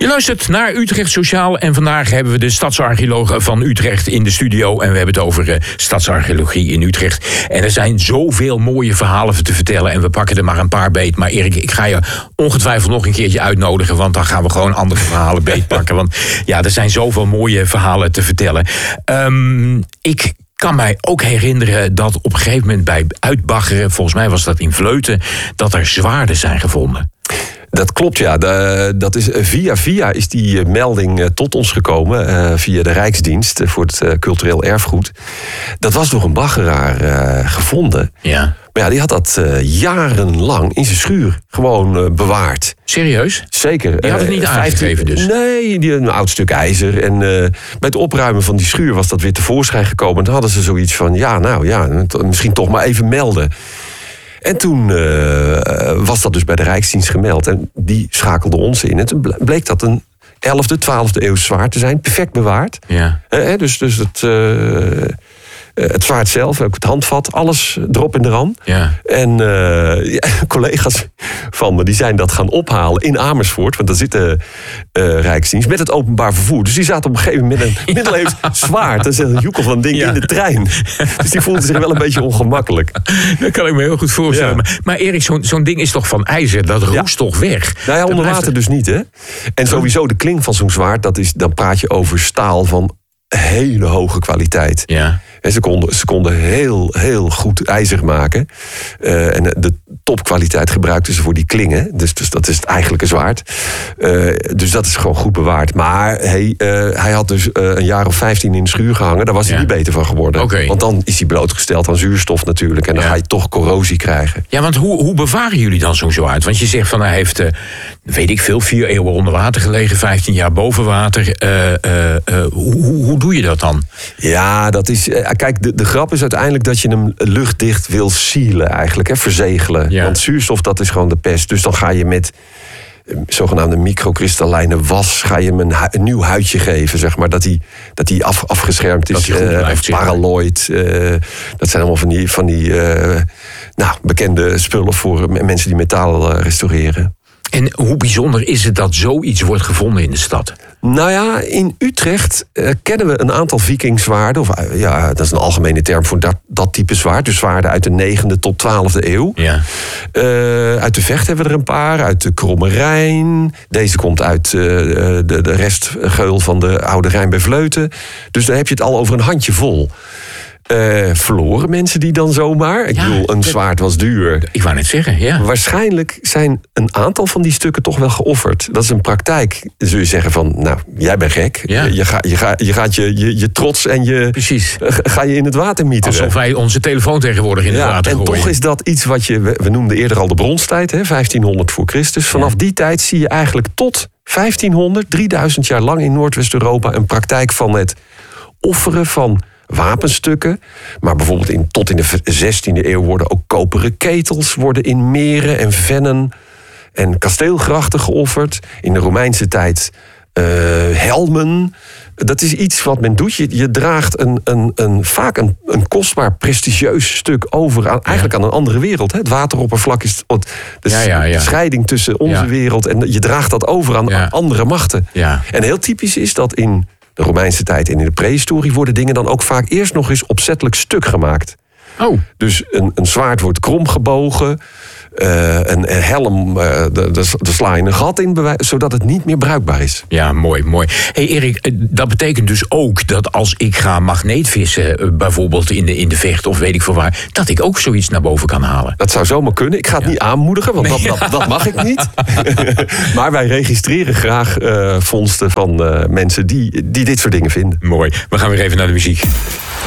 Je luistert naar Utrecht Sociaal en vandaag hebben we de stadsarcheoloog van Utrecht in de studio. En we hebben het over stadsarcheologie in Utrecht. En er zijn zoveel mooie verhalen te vertellen en we pakken er maar een paar beet. Maar Erik, ik ga je ongetwijfeld nog een keertje uitnodigen, want dan gaan we gewoon andere verhalen beetpakken. Want ja, er zijn zoveel mooie verhalen te vertellen. Ik kan mij ook herinneren dat op een gegeven moment bij uitbaggeren, volgens mij was dat in Vleuten, dat er zwaarden zijn gevonden. Dat klopt, ja. Dat is, via is die melding tot ons gekomen. Via de Rijksdienst voor het cultureel erfgoed. Dat was door een baggeraar gevonden. Ja. Maar ja, die had dat jarenlang in zijn schuur gewoon bewaard. Serieus? Zeker. Die had het niet aangegeven dus? Nee, een oud stuk ijzer. En bij het opruimen van die schuur was dat weer tevoorschijn gekomen. En toen hadden ze zoiets van, misschien toch maar even melden. En toen was dat dus bij de Rijksdienst gemeld. En die schakelde ons in. En toen bleek dat een 11e, 12e eeuws zwaard te zijn. Perfect bewaard. Ja. Dus het zwaard zelf, ook het handvat, alles erop en eraan. Ja. En collega's van me die zijn dat gaan ophalen in Amersfoort. Want daar zit de Rijksdienst met het openbaar vervoer. Dus die zaten op een gegeven moment met een middeleeuws zwaard. Dat is een joekel van ding in de trein. Dus die voelden zich wel een beetje ongemakkelijk. Dat kan ik me heel goed voorstellen. Ja. Maar Erik, zo'n ding is toch van ijzer? Dat roest toch weg? Nou ja, onder water dus niet, hè? En sowieso de kling van zo'n zwaard, dan praat je over staal van hele hoge kwaliteit. Ja. En ze konden heel goed ijzer maken. En de topkwaliteit gebruikten ze voor die klingen. Dus dat is het eigenlijke zwaard. Dus dat is gewoon goed bewaard. Maar hij had dus een jaar of 15 in de schuur gehangen. Daar was hij niet beter van geworden. Okay. Want dan is hij blootgesteld aan zuurstof natuurlijk. En dan ga je toch corrosie krijgen. Ja, want hoe bewaren jullie dan zo'n zwaard? Want je zegt van hij heeft, weet ik veel, 4 eeuwen onder water gelegen. 15 jaar boven water. Hoe doe je dat dan? Ja, dat is... Kijk, de grap is uiteindelijk dat je hem luchtdicht wil sealen eigenlijk. Verzegelen. Ja. Want zuurstof, dat is gewoon de pest. Dus dan ga je met zogenaamde microkristallijne was, ga je hem een nieuw huidje geven, zeg maar. Dat hij afgeschermd is. Paraloid. Dat zijn allemaal van die bekende spullen voor mensen die metaal restaureren. En hoe bijzonder is het dat zoiets wordt gevonden in de stad? Nou ja, in Utrecht kennen we een aantal vikingzwaarden. Dat is een algemene term voor dat type zwaard. Dus zwaarden uit de 9e tot 12e eeuw. Ja. Uit de Vecht hebben we er een paar. Uit de Kromme Rijn. Deze komt uit de restgeul van de Oude Rijn bij Vleuten. Dus dan heb je het al over een handje vol. Verloren mensen die dan zomaar? Ik bedoel, een zwaard was duur. Ik wou net zeggen, ja. Waarschijnlijk zijn een aantal van die stukken toch wel geofferd. Dat is een praktijk. Dan zul je zeggen van, nou, jij bent gek. Ja. Je gaat je trots en ga je in het water mieteren. Alsof wij onze telefoon tegenwoordig in het water gooien. En toch is dat iets wat we noemden eerder al de bronstijd, 1500 voor Christus. Vanaf die tijd zie je eigenlijk tot 1500, 3000 jaar lang in Noordwest-Europa een praktijk van het offeren van wapenstukken. Maar bijvoorbeeld tot in de 16e eeuw worden ook koperen ketels in meren en vennen en kasteelgrachten geofferd. In de Romeinse tijd helmen. Dat is iets wat men doet. Je draagt vaak een kostbaar, prestigieus stuk over aan een andere wereld. Het wateroppervlak is de scheiding tussen onze wereld en je draagt dat over aan andere machten. Ja. En heel typisch is dat in de Romeinse tijd en in de prehistorie worden dingen dan ook vaak eerst nog eens opzettelijk stuk gemaakt. Oh. Dus een zwaard wordt krom gebogen. Een helm, daar sla je een gat in, zodat het niet meer bruikbaar is. Ja, mooi. Hey Erik, dat betekent dus ook dat als ik ga magneetvissen, bijvoorbeeld in de Vecht of weet ik veel waar, dat ik ook zoiets naar boven kan halen. Dat zou zomaar kunnen. Ik ga het niet aanmoedigen, want dat mag ik niet. Maar wij registreren graag vondsten van mensen die dit soort dingen vinden. Mooi. We gaan weer even naar de muziek.